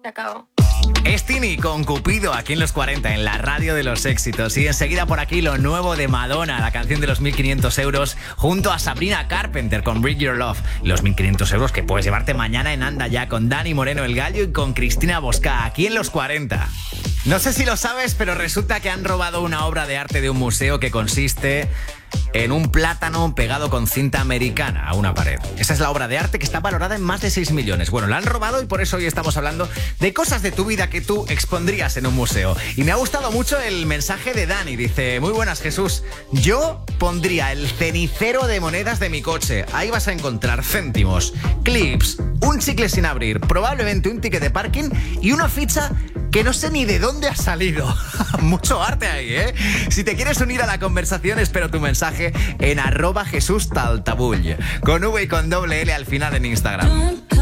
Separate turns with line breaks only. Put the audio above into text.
Se acabó.
Es Tini con Cupido aquí en los 40, en la radio de los éxitos. Y enseguida por aquí lo nuevo de Madonna, la canción de los 1.500 euros, junto a Sabrina Carpenter con Bring Your Love. Los 1.500 euros que puedes llevarte mañana en Anda Ya, con Dani Moreno el Gallo y con Cristina Bosca, aquí en los 40. No sé si lo sabes, pero resulta que han robado una obra de arte de un museo que consiste en un plátano pegado con cinta americana a una pared. Esa es la obra de arte que está valorada en más de 6 millones. Bueno, la han robado y por eso hoy estamos hablando de cosas de tu vida que tú expondrías en un museo. Y me ha gustado mucho el mensaje de Dani. Dice: muy buenas, Jesús. Yo pondría el cenicero de monedas de mi coche. Ahí vas a encontrar céntimos, clips, un chicle sin abrir, probablemente un ticket de parking y una ficha que no sé ni de dónde ha salido. Mucho arte ahí, ¿eh? Si te quieres unir a la conversación, espero tu mensaje en @JesúsTaltabull, con V y con doble L al final en Instagram.